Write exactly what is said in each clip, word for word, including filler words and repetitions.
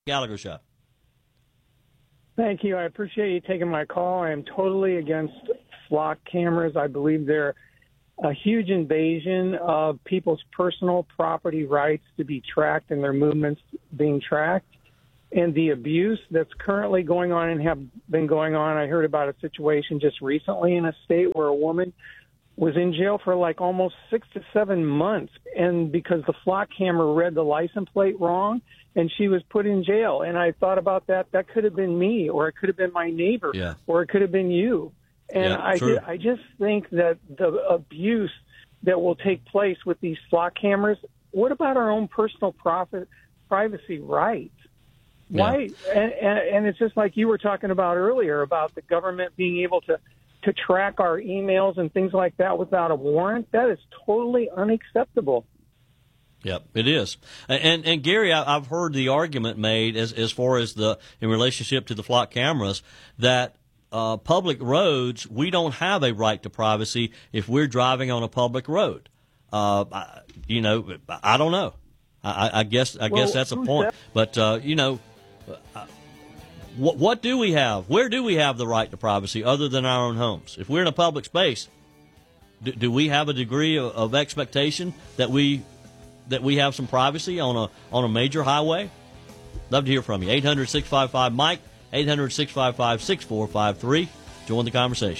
Gallagher Show. Thank you. I appreciate you taking my call. I am totally against flock cameras. I believe they're a huge invasion of people's personal property rights to be tracked and their movements being tracked. And the abuse that's currently going on and have been going on. I heard about a situation just recently in a state where a woman was in jail for like almost six to seven months. And because the flock camera read the license plate wrong, and she was put in jail. And I thought about that. That could have been me, or it could have been my neighbor, yeah. or it could have been you. And yeah, I, true. I just think that the abuse that will take place with these flock cameras, what about our own personal profit, privacy rights? Yeah. Why? And, and, and it's just like you were talking about earlier about the government being able to, to track our emails and things like that without a warrant. That is totally unacceptable. Yep, it is. And and Gary, I, I've heard the argument made as as far as the in relationship to the flock cameras that uh, public roads, we don't have a right to privacy if we're driving on a public road. Uh, I, you know, I don't know. I, I guess I well, guess that's a point. But uh, you know, uh, what what do we have? Where do we have the right to privacy other than our own homes? If we're in a public space, do, do we have a degree of, of expectation that we that we have some privacy on a on a major highway? Love to hear from you. eight hundred, six five five, Mike, eight hundred, six five five, six four five three. Join the conversation.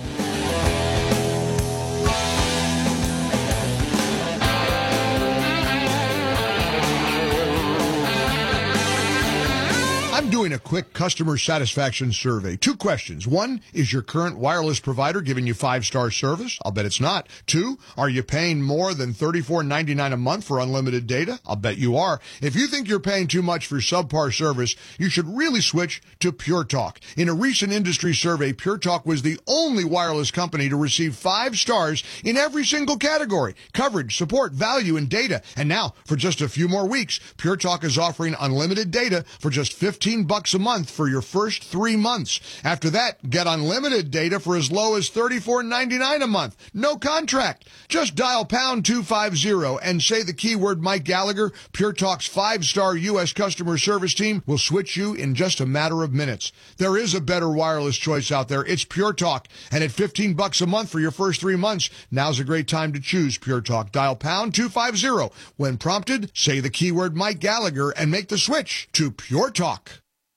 I'm doing a quick customer satisfaction survey. Two questions. One, is your current wireless provider giving you five-star service? I'll bet it's not. Two, are you paying more than thirty-four ninety-nine a month for unlimited data? I'll bet you are. If you think you're paying too much for subpar service, you should really switch to Pure Talk. In a recent industry survey, Pure Talk was the only wireless company to receive five stars in every single category: coverage, support, value, and data. And now, for just a few more weeks, Pure Talk is offering unlimited data for just fifteen bucks a month for your first three months. After that, get unlimited data for as low as thirty-four ninety-nine a month. No contract. Just dial pound two fifty and say the keyword Mike Gallagher. Pure Talk's five-star U S customer service team will switch you in just a matter of minutes. There is a better wireless choice out there. It's Pure Talk. And at fifteen bucks a month for your first three months, now's a great time to choose Pure Talk. Dial pound two fifty. When prompted, say the keyword Mike Gallagher and make the switch to Pure Talk.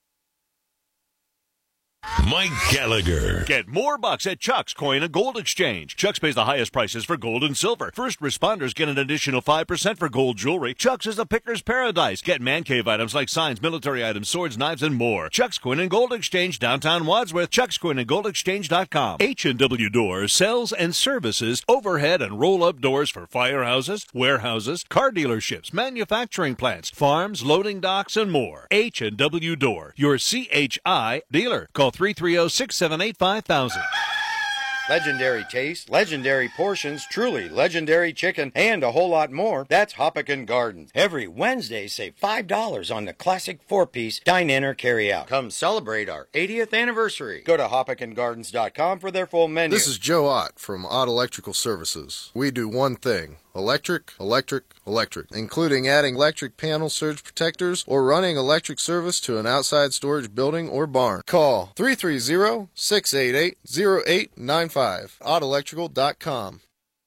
Mike Gallagher. Get more bucks at Chuck's Coin and Gold Exchange. Chuck's pays the highest prices for gold and silver. First responders get an additional five percent for gold jewelry. Chuck's is a picker's paradise. Get man cave items like signs, military items, swords, knives, and more. Chuck's Coin and Gold Exchange, downtown Wadsworth. Chuck's Coin and Gold Exchange dot com. H and W Doors sells and services overhead and roll-up doors for firehouses, warehouses, car dealerships, manufacturing plants, farms, loading docks, and more. H and W Door, your C H I dealer. Call three three zero, six seven eight, five thousand. Legendary taste, legendary portions, truly legendary chicken, and a whole lot more. That's Hoppican Gardens. Every Wednesday, save five dollars on the classic four-piece dine-in or carry-out. Come celebrate our eightieth anniversary. Go to Hoppican Gardens dot com for their full menu. This is Joe Ott from Ott Electrical Services. We do one thing: electric, electric, electric, including adding electric panel surge protectors or running electric service to an outside storage building or barn. Call three three zero, six eight eight, zero eight nine five. Ott Electrical dot com.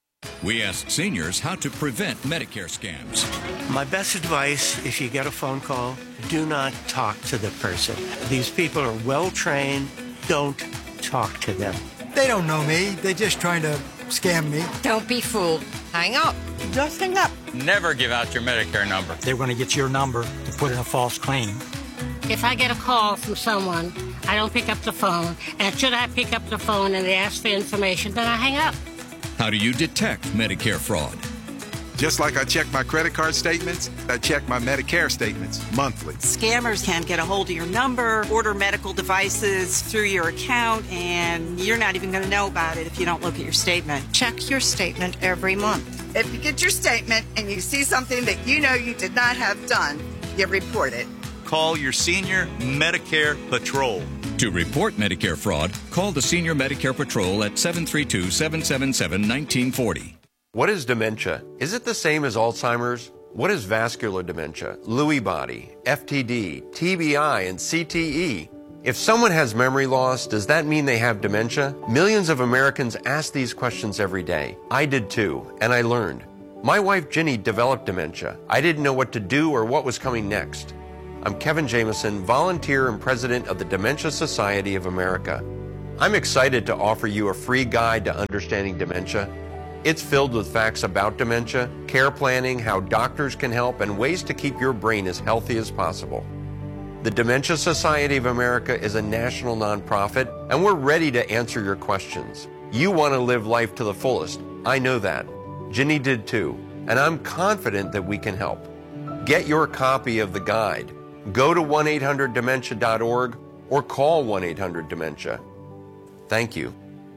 We ask seniors how to prevent Medicare scams. My best advice, if you get a phone call, do not talk to the person. These people are well trained. Don't talk to them. They don't know me. They're just trying to scam me. Don't be fooled. Hang up. Just hang up. Never give out your Medicare number. They're going to get your number to put in a false claim. If I get a call from someone, I don't pick up the phone. And should I pick up the phone and they ask for information, then I hang up. How do you detect Medicare fraud? Just like I check my credit card statements, I check my Medicare statements monthly. Scammers can get a hold of your number, order medical devices through your account, and you're not even going to know about it if you don't look at your statement. Check your statement every month. If you get your statement and you see something that you know you did not have done, you report it. Call your Senior Medicare Patrol. To report Medicare fraud, call the Senior Medicare Patrol at seven three two, seven seven seven, one nine four zero. What is dementia? Is it the same as Alzheimer's? What is vascular dementia, Lewy body, F T D, T B I, and C T E? If someone has memory loss, does that mean they have dementia? Millions of Americans ask these questions every day. I did too, and I learned. My wife Ginny developed dementia. I didn't know what to do or what was coming next. I'm Kevin Jameson, volunteer and president of the Dementia Society of America. I'm excited to offer you a free guide to understanding dementia. It's filled with facts about dementia, care planning, how doctors can help, and ways to keep your brain as healthy as possible. The Dementia Society of America is a national nonprofit, and we're ready to answer your questions. You want to live life to the fullest. I know that. Ginny did too, and I'm confident that we can help. Get your copy of the guide. Go to one eight hundred dementia dot org or call one eight hundred dementia. Thank you.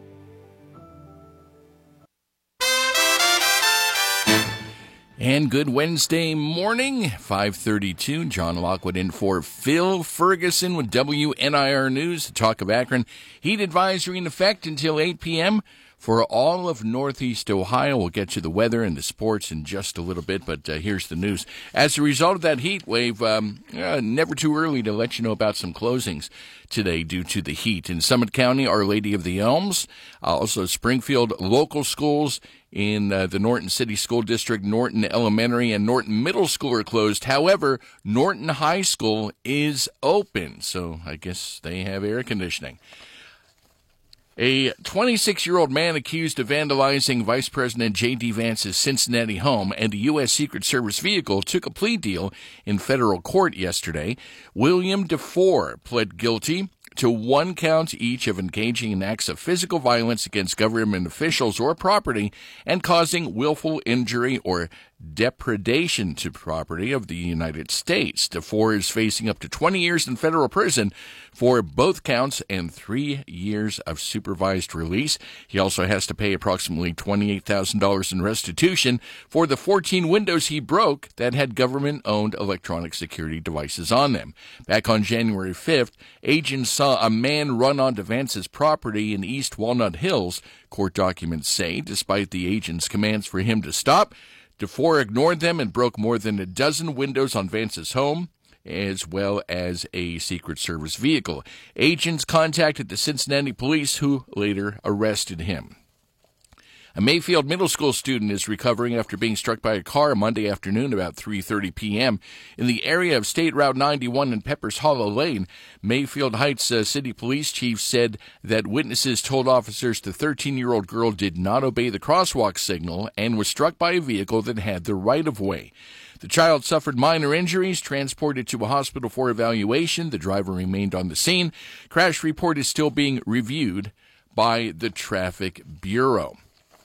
And good Wednesday morning, five thirty-two. John Lockwood in for Phil Ferguson with W N I R News, the Talk of Akron. Heat advisory in effect until eight p.m. for all of Northeast Ohio. We'll get you the weather and the sports in just a little bit, but uh, here's the news. As a result of that heat wave, um, uh, never too early to let you know about some closings today due to the heat. In Summit County, Our Lady of the Elms, uh, also Springfield local schools in uh, the Norton City School District, Norton Elementary and Norton Middle School are closed. However, Norton High School is open, so I guess they have air conditioning. A twenty-six-year-old man accused of vandalizing Vice President J D. Vance's Cincinnati home and a U S. Secret Service vehicle took a plea deal in federal court yesterday. William DeFore pled guilty to one count each of engaging in acts of physical violence against government officials or property and causing willful injury or depredation to property of the United States. DeFore is facing up to twenty years in federal prison for both counts and three years of supervised release. He also has to pay approximately twenty-eight thousand dollars in restitution for the fourteen windows he broke that had government-owned electronic security devices on them. Back on January fifth, agents saw a man run onto Vance's property in East Walnut Hills, court documents say. Despite the agents' commands for him to stop, DeFore ignored them and broke more than a dozen windows on Vance's home, as well as a Secret Service vehicle. Agents contacted the Cincinnati police, who later arrested him. A Mayfield Middle School student is recovering after being struck by a car Monday afternoon about three thirty p.m. in the area of State Route ninety-one and Peppers Hollow Lane. Mayfield Heights uh, City Police Chief said that witnesses told officers the thirteen-year-old girl did not obey the crosswalk signal and was struck by a vehicle that had the right-of-way. The child suffered minor injuries, transported to a hospital for evaluation. The driver remained on the scene. Crash report is still being reviewed by the Traffic Bureau.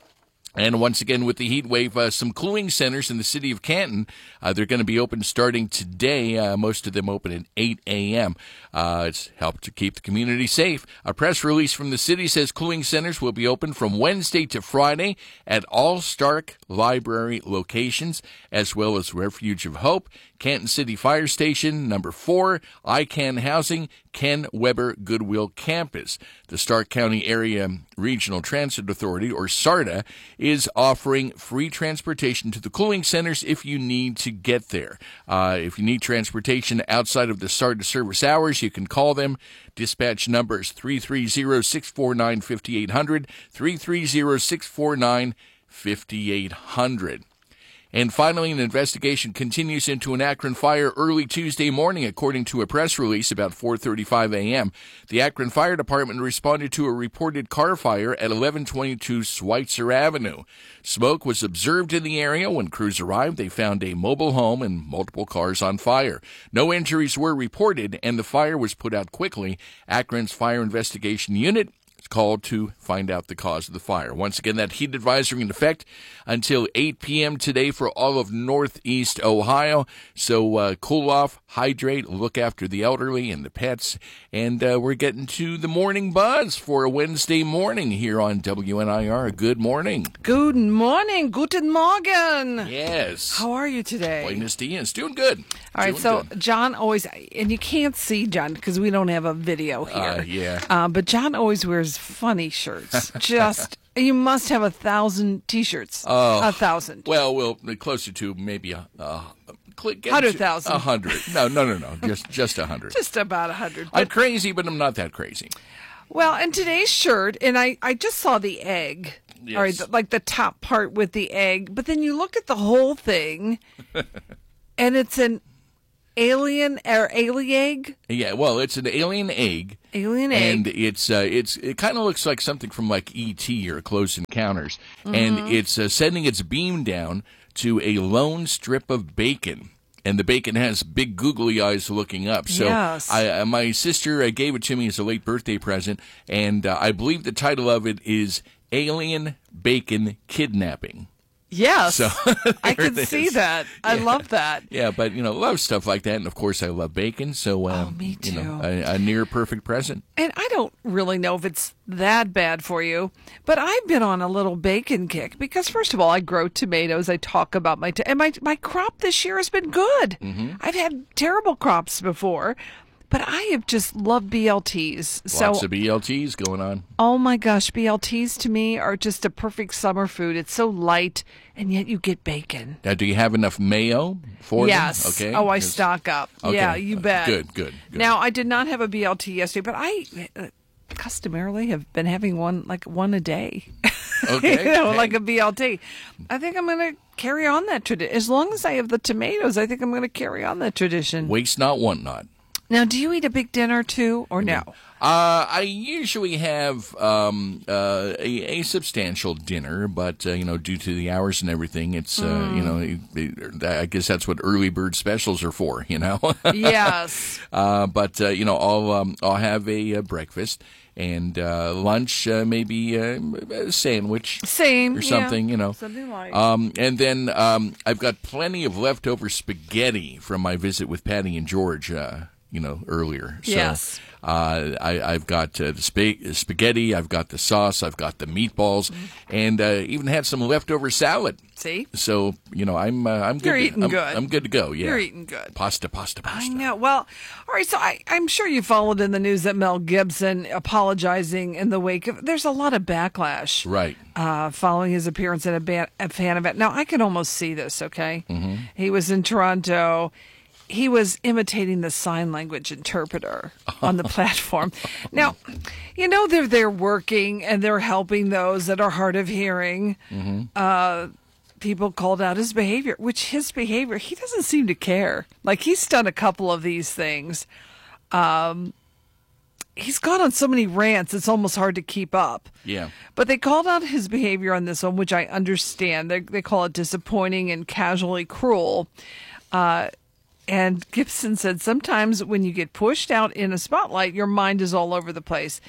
And once again, with the heat wave, uh, some cooling centers in the city of Canton, uh, they're going to be open starting today. Uh, most of them open at eight a.m. Uh, it's helped to keep the community safe. A press release from the city says cooling centers will be open from Wednesday to Friday at all Stark Library locations, as well as Refuge of Hope, Canton City Fire Station, number four, I CANN Housing, Ken Weber Goodwill Campus. The Stark County Area Regional Transit Authority, or SARTA, is offering free transportation to the cooling centers if you need to get there. Uh, if you need transportation outside of the SARTA service hours, you can call them. Dispatch numbers three three zero, six four nine, five eight zero zero, three three zero, six four nine, five eight zero zero. And finally, an investigation continues into an Akron fire early Tuesday morning, according to a press release about four thirty-five a.m. The Akron Fire Department responded to a reported car fire at eleven twenty-two Schweitzer Avenue. Smoke was observed in the area. When crews arrived, they found a mobile home and multiple cars on fire. No injuries were reported, and the fire was put out quickly. Akron's Fire Investigation Unit called to find out the cause of the fire. Once again, that heat advisory in effect until eight p.m. today for all of Northeast Ohio. So uh, cool off, hydrate, look after the elderly and the pets. And uh, we're getting to the morning buzz for a Wednesday morning here on W N I R. Good morning. Good morning. Guten Morgen. Yes. How are you today? Buenos dias. Doing good. All right, Doing so good. John always, and you can't see John because we don't have a video here. Uh, yeah. Uh, but John always wears funny shirts. Just You must have a thousand T-shirts. Oh, a thousand. Well, well, closer to maybe a, a hundred thousand. A hundred. No, no, no, no. Just just a hundred. Just about a hundred. I'm crazy, but I'm not that crazy. Well, and today's shirt, and I, I just saw the egg. Yes. All right, the, like the top part with the egg, but then you look at the whole thing, and it's an alien or alien egg. Yeah, well, it's an alien egg. Alien and egg. it's uh, it's it kind of looks like something from like E T or Close Encounters, Mhm. and it's uh, sending its beam down to a lone strip of bacon. And the bacon has big googly eyes looking up. So Yes. I, uh, my sister uh, gave it to me as a late birthday present, and uh, I believe the title of it is Alien Bacon Kidnapping. Yes, So I there can it see is. that. I Yeah. love that. Yeah, but, you know, love stuff like that. And, of course, I love bacon. So, uh, Oh, me you know, too. a, a near perfect present. And I don't really know if it's that bad for you, but I've been on a little bacon kick because, first of all, I grow tomatoes. I talk about my, t- and my, my crop this year has been good. Mm-hmm. I've had terrible crops before, but I have just loved B L Ts. So, Lots of B L Ts going on. oh my gosh, B L Ts to me are just a perfect summer food. It's so light, and yet you get bacon. Now, do you have enough mayo for Yes. them? Okay. Oh, I 'Cause- stock up. Okay. Yeah, you bet. Good, good, good. Now, I did not have a B L T yesterday, but I uh, customarily have been having one like one a day. Okay. you know, Hey. like a B L T. I think I'm going to carry on that tradition. As long as I have the tomatoes, I think I'm going to carry on that tradition. Waste not, want not. Now, do you eat a big dinner too, or no? Uh, I usually have um, uh, a, a substantial dinner, but uh, you know, due to the hours and everything, it's uh, Mm. you know, it, it, I guess that's what early bird specials are for, you know. Yes. Uh, but uh, you know, I'll um, I'll have a, uh breakfast and uh, lunch, uh, maybe uh, a sandwich, Same, or yeah. something, you know. Something light. Um, and then um, I've got plenty of leftover spaghetti from my visit with Patty and George. Uh, you know, earlier. So, Yes. Uh, I, I've got uh, the spa- spaghetti, I've got the sauce, I've got the meatballs, and uh, even had some leftover salad. See? So, you know, I'm uh, I'm good. You're to, eating I'm, good. I'm good to go. Yeah, You're eating good. Pasta, pasta, I pasta. know. Well, all right. So I, I'm sure you followed in the news that Mel Gibson apologizing in the wake of. There's a lot of backlash, Right. Uh, following his appearance at a, ba- a fan event. Now I can almost see this. Okay, Mm-hmm. he was in Toronto. He was imitating the sign language interpreter on the platform. Now, you know they're they're working and they're helping those that are hard of hearing. Mm-hmm. Uh, people called out his behavior, which his behavior, he doesn't seem to care. Like, he's done a couple of these things. Um, he's gone on so many rants, it's almost hard to keep up. Yeah. But they called out his behavior on this one, which I understand. They, they call it disappointing and casually cruel. Uh, and Gibson said, sometimes when you get pushed out in a spotlight, your mind is all over the place.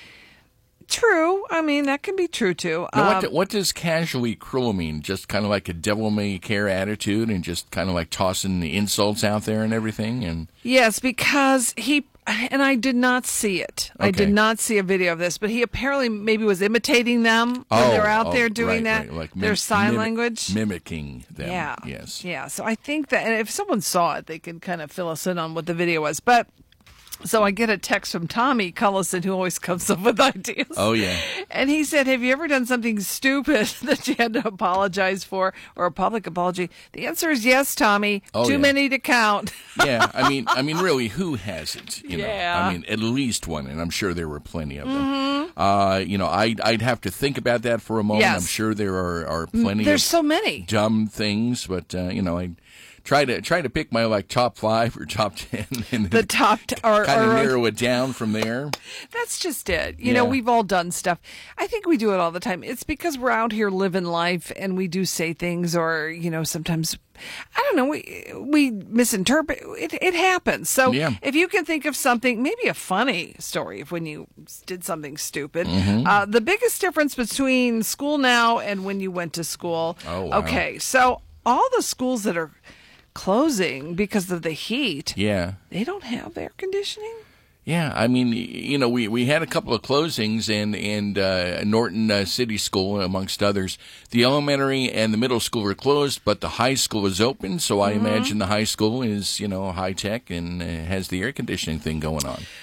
True. I mean, that can be true, too. Now, what, Um, do- what does casually cruel mean? Just kind of like a devil may care attitude and just kind of like tossing the insults out there and everything? And Yes, because he, and I did not see it. I Okay. did not see a video of this, but he apparently maybe was imitating them when Oh, they're out oh, there doing right, that. right, like Their mim- sign mimic- language. Mimicking them. Yeah. Yes. Yeah. So I think that, and if someone saw it, they could kind of fill us in on what the video was. But so I get a text from Tommy Cullison, who always comes up with ideas. Oh, yeah. And he said, have you ever done something stupid that you had to apologize for, or a public apology? The answer is yes, Tommy. Oh, Too yeah. many to count. Yeah, I mean, I mean, really, who hasn't? You know, Yeah. I mean, at least one, and I'm sure there were plenty of them. Mhm. Uh, you know, I'd I'd have to think about that for a moment. Yes. I'm sure there are, are plenty. There's of so many. dumb things, but uh, you know, I try to try to pick my like top five or top ten, and The top, t- or, kind of or narrow it down from there. that's just it. You know, Yeah. we've all done stuff. I think we do it all the time. It's because we're out here living life and we do say things, or, you know, sometimes, I don't know, we we misinterpret. It, it happens. So Yeah. if you can think of something, maybe a funny story of when you did something stupid. Mhm. Uh, the biggest difference between school now and when you went to school. Oh, wow. Okay, so all the schools that are closing because of the heat, Yeah. they don't have air conditioning. Yeah, I mean, y- you know, we, we had a couple of closings, and and uh, Norton uh, City School, amongst others, the elementary and the middle school are closed, but the high school is open. So I Mhm. imagine the high school is, you know, high tech and uh, has the air conditioning thing going on.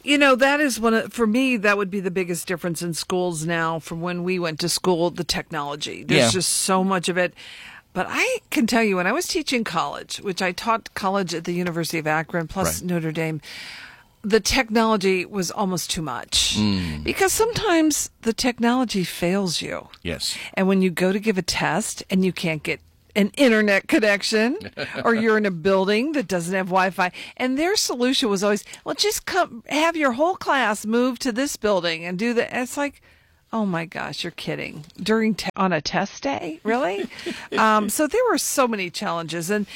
You know, that is one of, for me, that would be the biggest difference in schools now from when we went to school, the technology. There's Yeah. just so much of it. But I can tell you, when I was teaching college, which I taught college at the University of Akron plus Right. Notre Dame, the technology was almost too much. Mm. Because sometimes the technology fails you. Yes. And when you go to give a test and you can't get an internet connection, or you're in a building that doesn't have Wi-Fi, and their solution was always, well, just come have your whole class move to this building and do that. It's like, oh my gosh, you're kidding. During te- on a test day, really? um, so there were so many challenges, and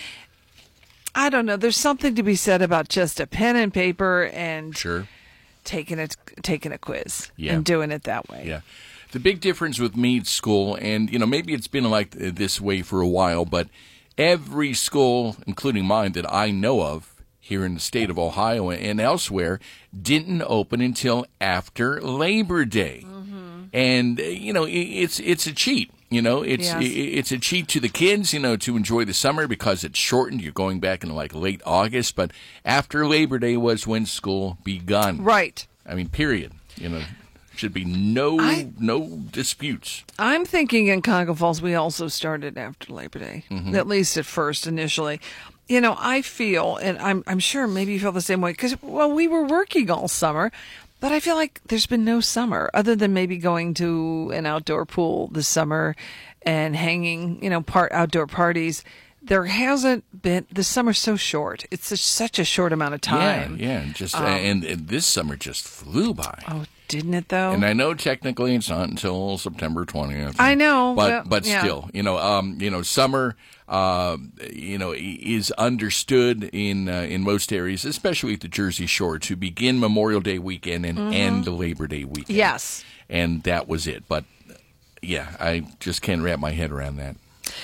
I don't know. There's something to be said about just a pen and paper and Sure. taking a taking a quiz Yeah. and doing it that way. Yeah. The big difference with Meade School, and, you know, maybe it's been like this way for a while, but every school, including mine that I know of here in the state of Ohio and elsewhere, didn't open until after Labor Day. And, uh, you know, it, it's it's a cheat. You know, it's Yes. it, it's a cheat to the kids, you know, to enjoy the summer because it's shortened. You're going back in like late August, but after Labor Day was when school begun. Right. I mean, period. You know, should be no I- no disputes. I'm thinking in Cuyahoga Falls, we also started after Labor Day, Mhm. at least at first, initially. You know, I feel, and I'm I'm sure maybe you feel the same way, because, well, we were working all summer, but I feel like there's been no summer, other than maybe going to an outdoor pool this summer and hanging, you know, part outdoor parties. There hasn't been, the summer's so short. It's such, such a short amount of time. Yeah, yeah, and just Um, and, and this summer just flew by. Oh, didn't it though? And I know technically it's not until September twentieth. I know, but well, but yeah. still, you know, um, you know, summer, uh, you know, is understood in uh, in most areas, especially at the Jersey Shore, to begin Memorial Day weekend and Mhm. end Labor Day weekend. Yes. And that was it. But yeah, I just can't wrap my head around that.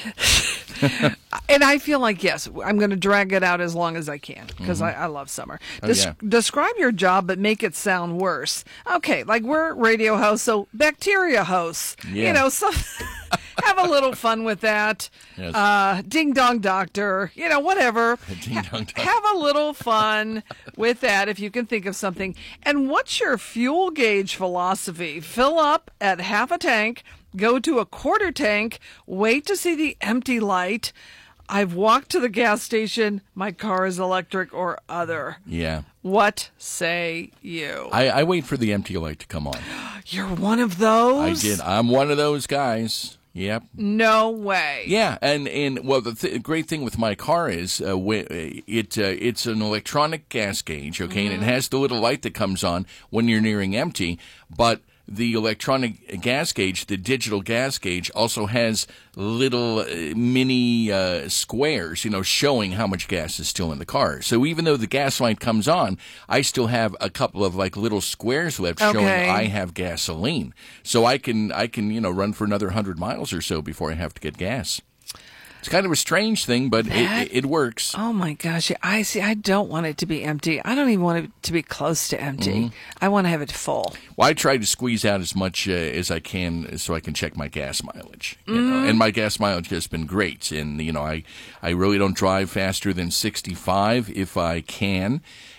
And I feel like, yes, I'm going to drag it out as long as I can because Mhm. I, I love summer. Oh, Des- yeah. Describe your job, but make it sound worse. Okay, like we're radio hosts, so bacteria hosts. Yeah. You know, so have a little fun with that. Yes. Uh, ding dong doctor, you know, whatever. Ding dong doctor. Have a little fun with that if you can think of something. And what's your fuel gauge philosophy? Fill up at half a tank, go to a quarter tank, wait to see the empty light. I've walked to the gas station. My car is electric or other. Yeah. What say you? I, I wait for the empty light to come on. You're one of those? I did. I'm one of those guys. Yep. No way. Yeah, and, and well, the th- great thing with my car is uh, wh- it uh, it's an electronic gas gauge, okay, and it has the little light that comes on when you're nearing empty, but the electronic gas gauge, the digital gas gauge, also has little uh, mini uh, squares, you know, showing how much gas is still in the car. So even though the gas light comes on, I still have a couple of like little squares left showing Okay. I have gasoline. So I can I can you know run for another hundred miles or so before I have to get gas. It's kind of a strange thing, but That- it, it works. Oh my gosh. I see. I don't want it to be empty. I don't even want it to be close to empty. Mhm. I want to have it full. Well, I try to squeeze out as much uh, as I can so I can check my gas mileage. You know? Mhm. And my gas mileage has been great. And, you know, I, I really don't drive faster than sixty-five if I can.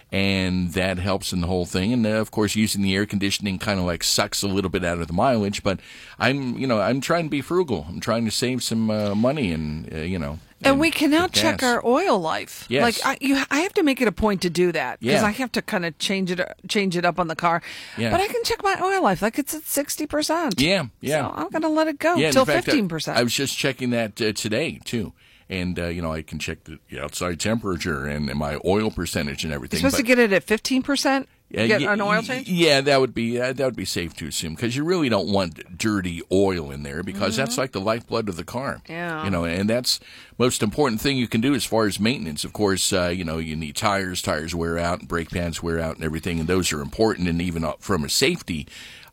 And that helps in the whole thing. And, uh, of course, using the air conditioning kind of like sucks a little bit out of the mileage. But I'm, you know, I'm trying to be frugal. I'm trying to save some uh, money and, uh, you know. And we can now get check gas. our oil life. Yes. Like I, you, I have to make it a point to do that because Yeah. I have to kind of change it, change it up on the car. Yeah. But I can check my oil life, like it's at sixty percent. Yeah, yeah. So I'm going to let it go Yeah, in till fact, I- fifteen percent. I was just checking that uh, today too, and uh, you know I can check the outside temperature and, and my oil percentage and everything. You're supposed but- to get it at fifteen percent. Uh, Get y- an oil y- change. Yeah, that would be uh, that would be safe to assume because you really don't want dirty oil in there because that's like the lifeblood of the car. Mm-hmm. Yeah. You know, and that's most important thing you can do as far as maintenance. Of course, uh, you know you need tires. Tires wear out, brake pads wear out, and everything, and those are important. And even uh, from a safety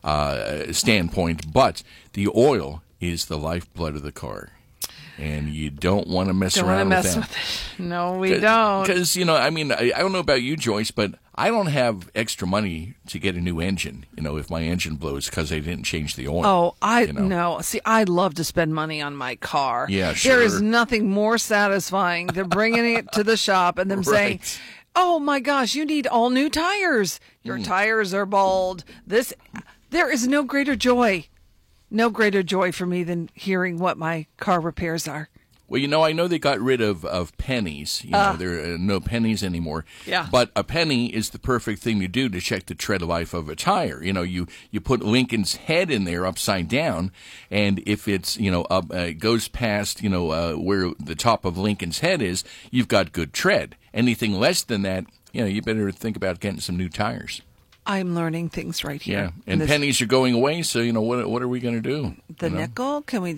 uh, standpoint, but the oil is the lifeblood of the car. And you don't want to mess Don't want to around mess with that. with it. No, we don't. Because, you know, I mean, I, I don't know about you, Joyce, but I don't have extra money to get a new engine, you know, if my engine blows because I didn't change the oil. Oh, I you know? no. See, I love to spend money on my car. Yeah, There is sure. nothing more satisfying than bringing it to the shop and them saying, Right. oh my gosh, you need all new tires. Your Mm. tires are bald. This, there is no greater joy, no greater joy for me than hearing what my car repairs are. Well, you know, I know they got rid of, of pennies. You know, Uh. there are no pennies anymore. Yeah. But a penny is the perfect thing to do to check the tread life of a tire. You know, you, you put Lincoln's head in there upside down, and if it's, you know, up, uh, goes past, you know, uh, where the top of Lincoln's head is, you've got good tread. Anything less than that, you know, you better think about getting some new tires. I'm learning things right here. Yeah, and This- pennies are going away, so, you know, what what are we going to do? The you know? nickel? Can we